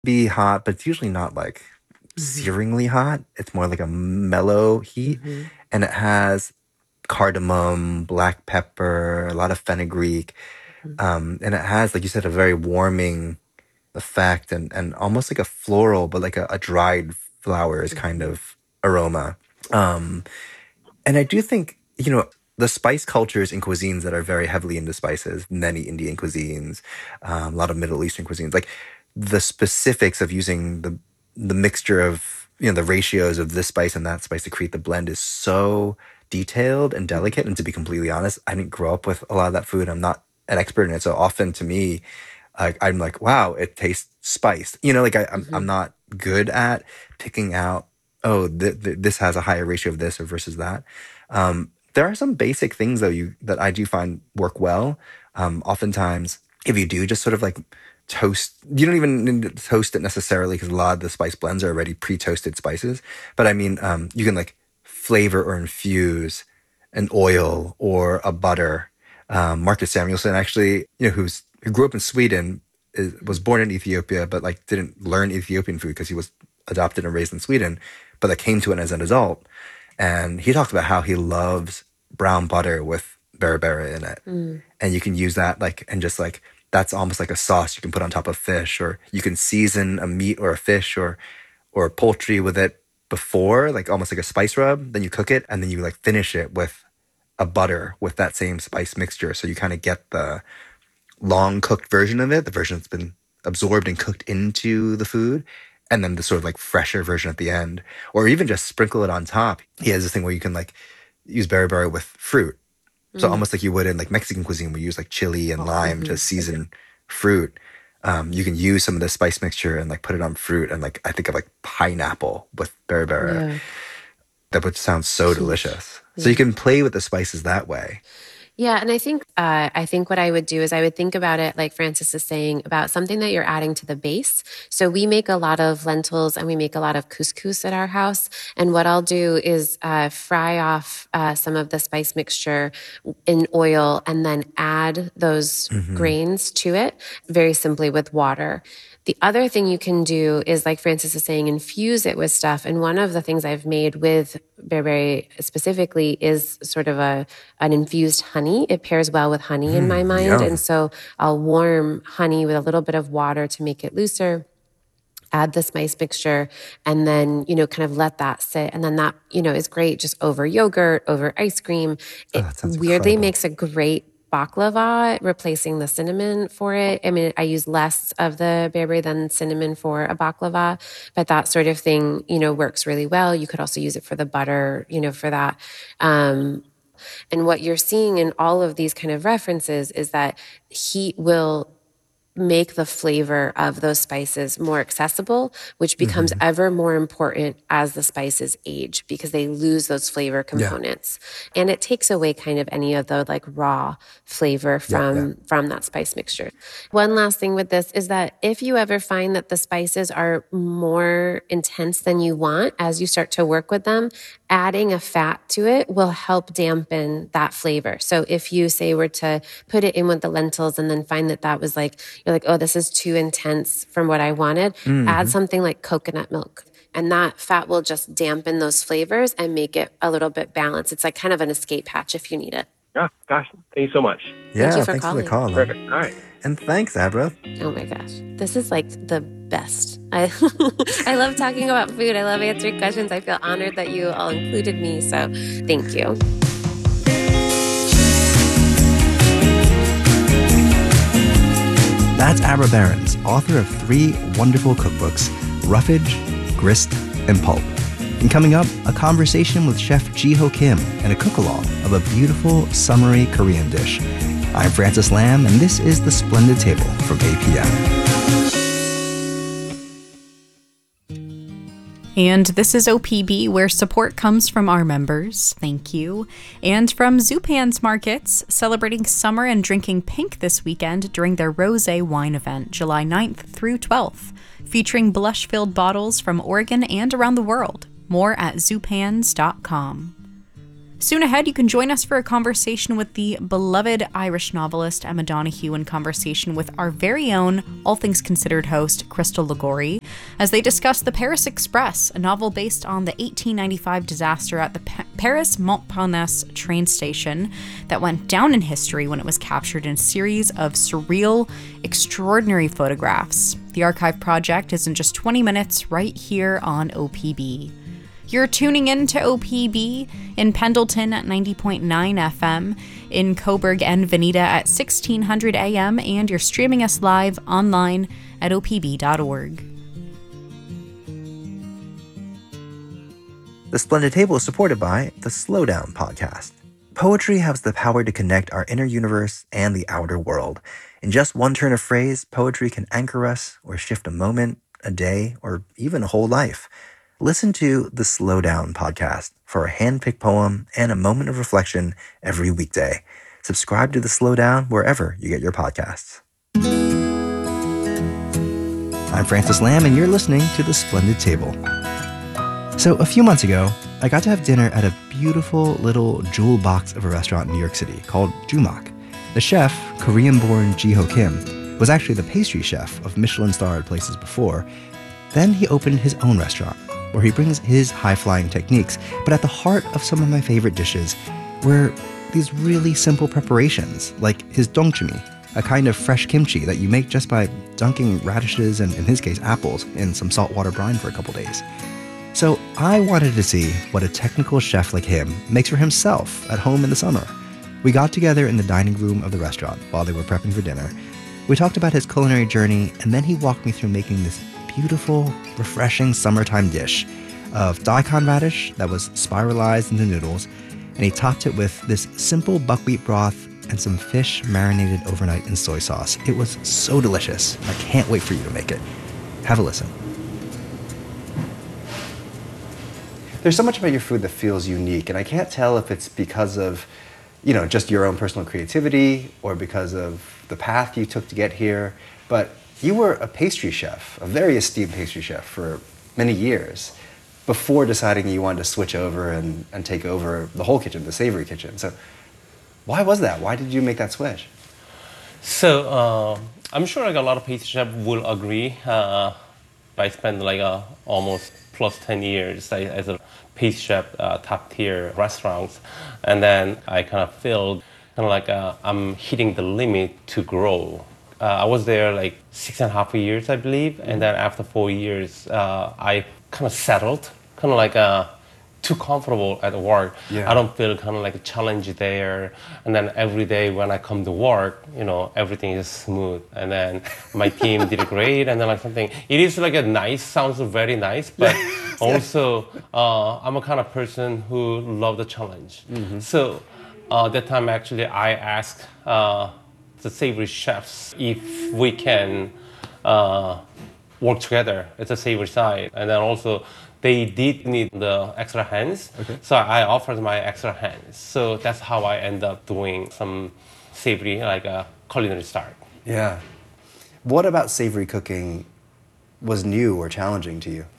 be hot, but it's usually not like Mm-hmm. searingly hot. It's more like a mellow heat, Mm-hmm. and it has cardamom, black pepper, a lot of fenugreek, and it has, like you said, a very warming effect and almost like a floral, but like a dried flowers kind Mm-hmm. of aroma. Um, and I do think, the spice cultures in cuisines that are very heavily into spices, many Indian cuisines, a lot of Middle Eastern cuisines, like the specifics of using the mixture of, the ratios of this spice and that spice to create the blend is so detailed and delicate. And to be completely honest, I didn't grow up with a lot of that food. I'm not an expert in it. So often to me, I'm like, wow, it tastes spiced. Like I'm Mm-hmm. not good at picking out, oh, this has a higher ratio of this or versus that. There are some basic things though that I do find work well. Oftentimes, if you do just sort of like toast, you don't even need to toast it necessarily because a lot of the spice blends are already pre-toasted spices. But I mean, you can like flavor or infuse an oil or a butter. Marcus Samuelsson actually, who grew up in Sweden, was born in Ethiopia, but like didn't learn Ethiopian food because he was adopted and raised in Sweden, but like came to it as an adult. And he talked about how he loves brown butter with berbere in it. Mm. And you can use that like, and just like, that's almost like a sauce you can put on top of fish, or you can season a meat or a fish or poultry with it before, like almost like a spice rub. Then you cook it and then you like finish it with a butter with that same spice mixture. So you kind of get the long cooked version of it, the version that's been absorbed and cooked into the food, and then the sort of like fresher version at the end, or even just sprinkle it on top. He has this thing where you can like use berry with fruit. So Mm. almost like you would in like Mexican cuisine, we use like chili and lime Mm-hmm. to season fruit. You can use some of this spice mixture and like put it on fruit, and like I think of like pineapple with berry. Yeah. That would sound so delicious. So you Yeah. can play with the spices that way. Yeah, and I think what I would do is I would think about it like Francis is saying about something that you're adding to the base. So we make a lot of lentils and we make a lot of couscous at our house. And what I'll do is fry off some of the spice mixture in oil and then add those Hmm. grains to it very simply with water. The other thing you can do is, like Francis is saying, infuse it with stuff. And one of the things I've made with bearberry specifically is sort of an infused honey. It pairs well with honey in my mind. And Yum. so I'll warm honey with a little bit of water to make it looser, add the spice mixture, and then, kind of let that sit. And then that, is great just over yogurt, over ice cream. Oh, It that sounds weirdly incredible. makes a great baklava, replacing the cinnamon for it. I mean, I use less of the bearberry than cinnamon for a baklava, but that sort of thing, works really well. You could also use it for the butter, for that. Um, and what you're seeing in all of these kind of references is that heat will make the flavor of those spices more accessible, which becomes Hmm. ever more important as the spices age because they lose those flavor Yeah. components. And it takes away kind of any of the like raw flavor Yeah. Yeah. from that spice mixture. One last thing with this is that if you ever find that the spices are more intense than you want as you start to work with them, adding a fat to it will help dampen that flavor. So if you say were to put it in with the lentils and then find that was like, you're like, oh, this is too intense from what I wanted, add Hmm. something like coconut milk. And that fat will just dampen those flavors and make it a little bit balanced. It's like kind of an escape hatch if you need it. Yeah, gosh, thank you so much. Thank you Yeah. for Thanks for the calling. call, man. Perfect. All right. And thanks, Abra. Oh my gosh. This is like the best. I love talking about food. I love answering questions. I feel honored that you all included me. So thank you. That's Abra Behrens, author of 3 wonderful cookbooks, Roughage, Grist, and Pulp. And coming up, a conversation with Chef Ji-Ho Kim and a cook-along of a beautiful, summery Korean dish. I'm Francis Lamb, and this is The Splendid Table from APM. And this is OPB, where support comes from our members. Thank you. And from Zupan's Markets, celebrating summer and drinking pink this weekend during their Rosé wine event, July 9th through 12th, featuring blush-filled bottles from Oregon and around the world. More at zupans.com. Soon ahead, you can join us for a conversation with the beloved Irish novelist Emma Donoghue in conversation with our very own All Things Considered host, Crystal Ligori, as they discuss The Paris Express, a novel based on the 1895 disaster at the Paris Montparnasse train station that went down in history when it was captured in a series of surreal, extraordinary photographs. The Archive Project is in just 20 minutes right here on OPB. You're tuning in to OPB in Pendleton at 90.9 FM, in Coburg and Veneta at 1600 AM, and you're streaming us live online at opb.org. The Splendid Table is supported by the Slowdown Podcast. Poetry has the power to connect our inner universe and the outer world. In just one turn of phrase, poetry can anchor us or shift a moment, a day, or even a whole life. Listen to the Slowdown Podcast for a hand-picked poem and a moment of reflection every weekday. Subscribe to the Slowdown wherever you get your podcasts. I'm Francis Lamb, and you're listening to The Splendid Table. So a few months ago, I got to have dinner at a beautiful little jewel box of a restaurant in New York City called Jumak. The chef, Korean-born Ji-ho Kim, was actually the pastry chef of Michelin-starred places before. Then he opened his own restaurant, where he brings his high-flying techniques, but at the heart of some of my favorite dishes were these really simple preparations, like his dongchimi, a kind of fresh kimchi that you make just by dunking radishes and, in his case, apples in some saltwater brine for a couple days. So I wanted to see what a technical chef like him makes for himself at home in the summer. We got together in the dining room of the restaurant while they were prepping for dinner. We talked about his culinary journey, and then he walked me through making this beautiful, refreshing summertime dish of daikon radish that was spiralized into noodles, and he topped it with this simple buckwheat broth and some fish marinated overnight in soy sauce. It was so delicious. I can't wait for you to make it. Have a listen. There's so much about your food that feels unique, and I can't tell if it's because of, just your own personal creativity or because of the path you took to get here, but you were a pastry chef, a very esteemed pastry chef for many years before deciding you wanted to switch over and take over the whole kitchen, the savory kitchen. So why was that? Why did you make that switch? So I'm sure a lot of pastry chefs will agree. I spent almost plus 10 years as a pastry chef, top tier restaurants. And then I kind of feel I'm hitting the limit to grow. I was there 6.5 years, I believe, and then after 4 years, I kind of settled, too comfortable at work. Yeah. I don't feel a challenge there. And then every day when I come to work, everything is smooth. And then my team did great. And then something, it is sounds very nice, but also I'm a kind of person who love the challenge. Mm-hmm. So that time actually I asked the savory chefs if we can work together at the savory side. And then also they did need the extra hands. Okay. So I offered my extra hands. So that's how I end up doing some savory, a culinary start. Yeah. What about savory cooking was new or challenging to you?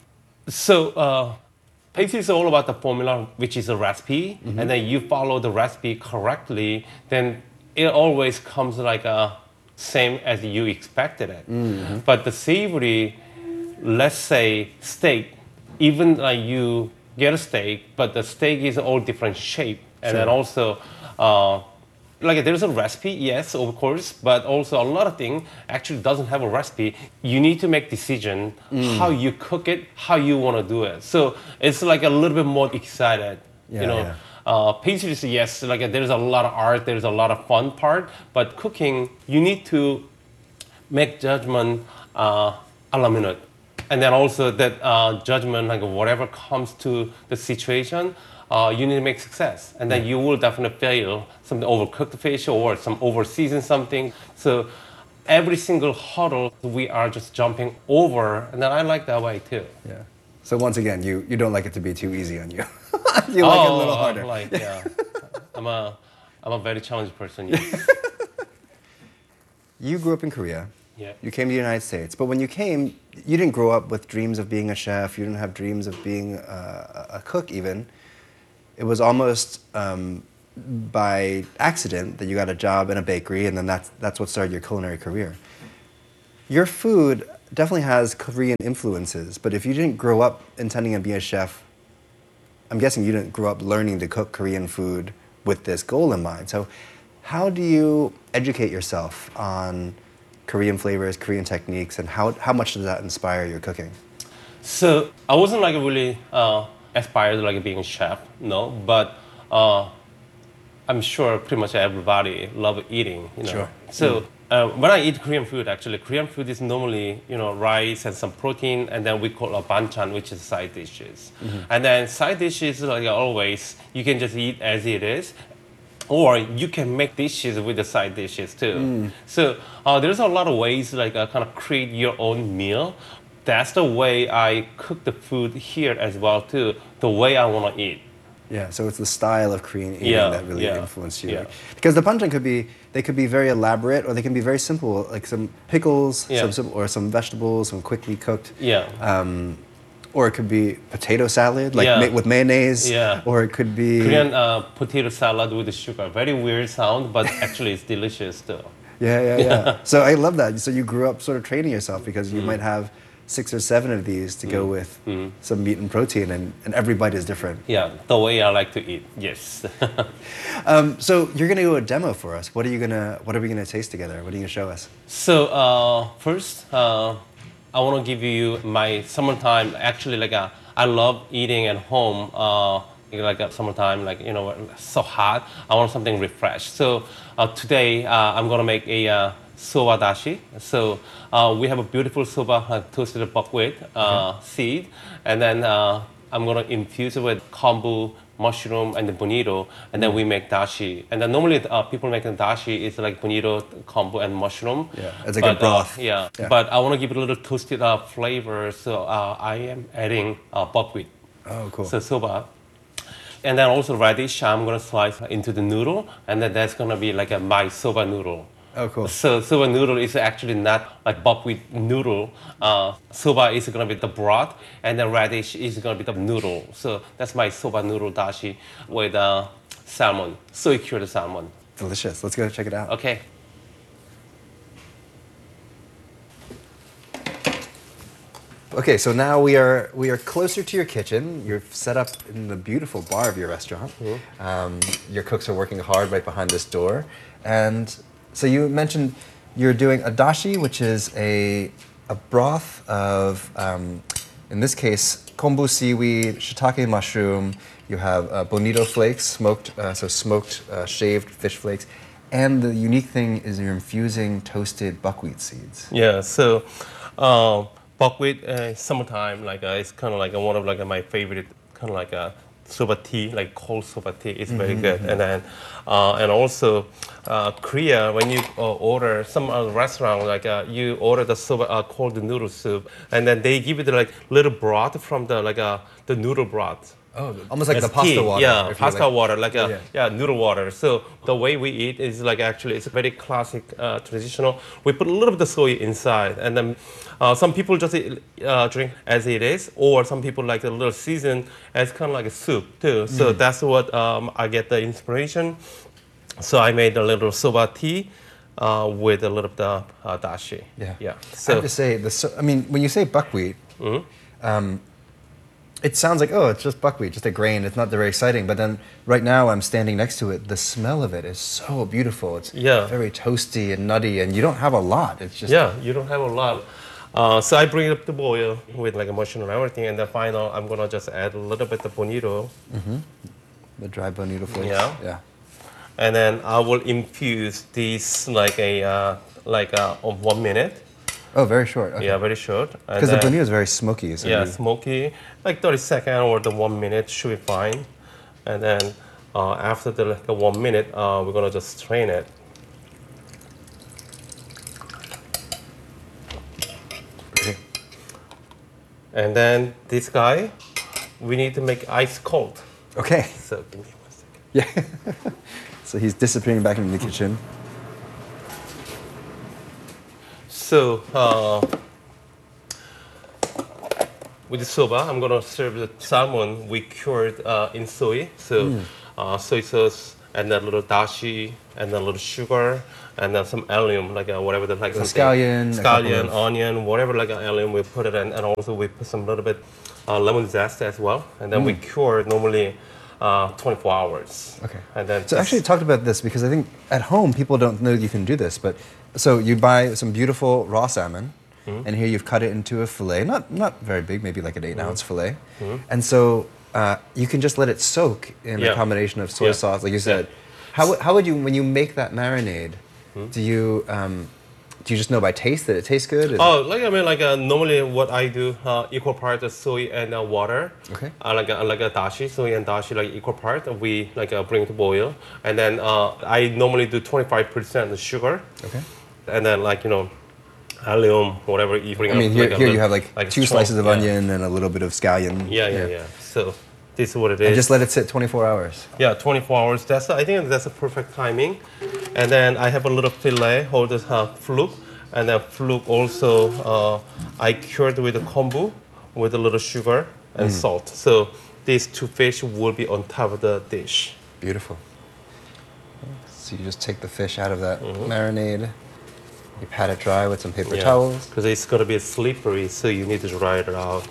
So pastry is all about the formula, which is a recipe. Mm-hmm. And then you follow the recipe correctly, then it always comes same as you expected it. Mm-hmm. But the savory, let's say steak, even you get a steak, but the steak is all different shape. And then also, there's a recipe, yes, of course, but also a lot of things actually doesn't have a recipe. You need to make decision how you cook it, how you want to do it. So it's a little bit more excited, Yeah. Pastries, yes, there's a lot of art, there's a lot of fun part, but cooking, you need to make judgment a la minute. And then also that judgment, whatever comes to the situation, you need to make success. And then you will definitely fail, some overcooked fish or some over-season something. So every single hurdle we are just jumping over, and then I like that way too. Yeah. So once again, you don't like it to be too easy on you. You like it a little harder. Yeah. I'm a very challenging person. Yes. You grew up in Korea. Yeah. You came to the United States. But when you came, you didn't grow up with dreams of being a chef. You didn't have dreams of being a cook even. it was almost by accident that you got a job in a bakery, and then that's what started your culinary career. Your food definitely has Korean influences, but if you didn't grow up intending to be a chef, I'm guessing you didn't grow up learning to cook Korean food with this goal in mind. So how do you educate yourself on Korean flavors, Korean techniques, and how much does that inspire your cooking? So I wasn't like really aspired like being a chef, no, but I'm sure pretty much everybody love eating, you know. Sure. So when I eat Korean food, actually, Korean food is normally, you know, rice and some protein, and then we call a banchan, which is side dishes. And then side dishes, like always, you can just eat as it is, or you can make dishes with the side dishes too. So there's a lot of ways, like kind of create your own meal. That's the way I cook the food here as well too. The way I want to eat. Yeah, so it's the style of Korean eating Yeah, that really yeah, influenced you. yeah. Because the banchan could be very elaborate, or they can be very simple, like some pickles, Yeah. or some vegetables, some quickly cooked. Yeah. Or it could be potato salad, like Yeah. with mayonnaise. Yeah. Or it could be Korean potato salad with sugar. Very weird sound, but actually it's delicious too. Yeah. So I love that. So you grew up sort of training yourself because you might have 6 or 7 of these to go with some meat and protein, and every bite is different. Yeah, the way I like to eat. Yes. So you're gonna do a demo for us. What are we gonna taste together? What are you gonna show us? So first, I want to give you my summertime. Actually, like I love eating at home. Like summertime, like you know, so hot. I want something refreshed. So today I'm gonna make a soba dashi. So we have a beautiful soba toasted buckwheat seed, and then I'm gonna infuse it with kombu, mushroom, and the bonito, and then we make dashi. And then normally people making dashi is like bonito, kombu, and mushroom. Yeah, it's like a broth. Yeah. Yeah. But I want to give it a little toasted flavor, so I am adding buckwheat. Oh, cool. So soba. And then also radish, I'm gonna slice into the noodle, and then that's gonna be like my soba noodle. Oh, cool. So soba noodle is actually not like buckwheat noodle. Soba is gonna be the broth, and then radish is gonna be the noodle. So that's my soba noodle dashi with salmon, soy cured salmon. Delicious. Let's go check it out. Okay. Okay, so now we are closer to your kitchen. You're set up in the beautiful bar of your restaurant. Your cooks are working hard right behind this door, and so you mentioned you're doing a dashi, which is a broth of, in this case, kombu seaweed, shiitake mushroom. You have bonito flakes, smoked shaved fish flakes, and the unique thing is you're infusing toasted buckwheat seeds. Yeah. So. Buckwheat, summertime, like it's kind of like one of like my favorite kind of like a soba tea, like cold soba tea. It's very good. And then, and also Korea, when you order some restaurant, like you order the soba cold noodle soup, and then they give you the like little broth from the like the noodle broth. Oh, almost like As the pasta tea. water. Yeah, if you pasta like. water, like Yeah. noodle water. So the way we eat is like actually it's very classic, traditional. We put a little bit of soy inside, and then some people just drink as it is, or some people like a little season as kind of like a soup too. So that's what I get the inspiration. So I made a little soba tea with a little bit of dashi. Yeah. Yeah. I So have to say, when you say buckwheat, it sounds like, oh, it's just buckwheat, just a grain. It's not very exciting. But then right now I'm standing next to it. The smell of it is so beautiful. It's very toasty and nutty, and you don't have a lot. It's just yeah, you don't have a lot. So I bring it up to boil with like a mushroom and everything, and then final I'm gonna just add a little bit of bonito. the dry bonito flakes. Yeah. And then I will infuse this like of 1 minute. Oh, very short. Okay. Yeah, very short. Because the bonito is very smoky. So Yeah, smoky. Like 30 seconds or the 1 minute should be fine. And then after the 1 minute, we're gonna just strain it. Okay. And then this guy, we need to make ice cold. Okay. So give me 1 second. Yeah. So he's disappearing back into the kitchen. So with the soba, I'm gonna serve the salmon we cured in soy. So soy sauce and then a little dashi and then a little sugar and then some allium, like whatever the like something. Scallion, a couple scallion, of- onion, whatever like allium. We put it in, and also we put some little bit lemon zest as well, and then we cure it normally 24 hours. Okay. And then So actually talk about this because I think at home people don't know you can do this, but so you buy some beautiful raw salmon and here you've cut it into a fillet, not very big, maybe like an 8-ounce fillet. And so you can just let it soak in a Yeah. combination of soy Yeah. sauce, like you said. Yeah. How would you, when you make that marinade, do you just know by taste that it tastes good? Is Oh, like I mean, like normally what I do, equal part of soy and water. Okay. Like a dashi, soy and dashi, like equal part. We like bring to boil, and then I normally do 25% sugar. Okay. And then allium, whatever you bring. I mean, up, here you have like two strong- slices of yeah. onion and a little bit of scallion. Yeah. So this is what it is. And just let it sit 24 hours. Yeah, 24 hours. I think that's a perfect timing. And then I have a little fillet, hold this fluke. And then fluke also, I cured with the kombu, with a little sugar and salt. So these two fish will be on top of the dish. Beautiful. So you just take the fish out of that marinade. You pat it dry with some paper towels. Because it's going to be slippery, so you need to dry it out.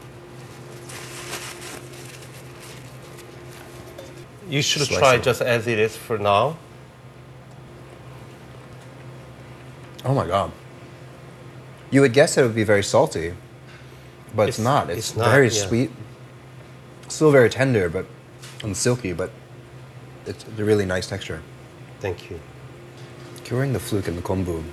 You should Slice try it. just as it is for now. Oh my God. You would guess it would be very salty, but it's not. It's not, very yeah. sweet. Still very tender and silky, but it's a really nice texture. Thank you. Curing the fluke and the kombu.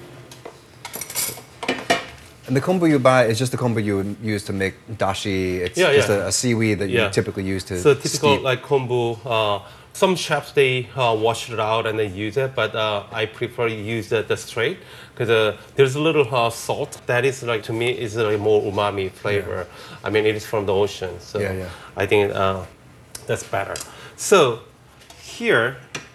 And the kombu you buy is just the kombu you would use to make dashi. It's Yeah, just yeah. a seaweed that you Yeah. typically use to So typical steep. like kombu. Some chefs they wash it out and they use it, but I prefer use the straight because there's a little salt that is like to me is like more umami flavor. I mean it is from the ocean, so Yeah, yeah. I think that's better. So here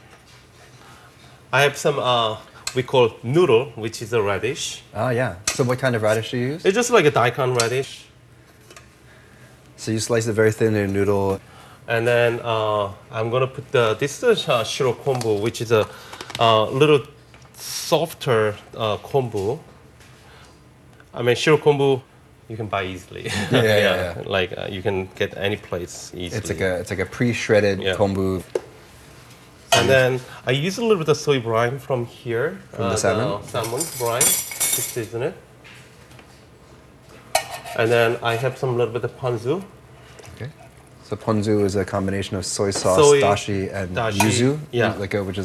I have some we call noodle, which is a radish. Ah, yeah. So what kind of radish do you use? It's just like a daikon radish. So you slice it very thin in a noodle. And then I'm gonna put this is shiro kombu, which is a little softer kombu. I mean, shiro kombu you can buy easily. Yeah. Like you can get any place easily. It's like a pre-shredded Yeah. kombu. And then I use a little bit of soy brine from here. From the salmon? Salmon brine to season it. And then I have some little bit of ponzu. Okay. So ponzu is a combination of soy sauce, Soy, dashi, and dashi, yuzu, yeah. which is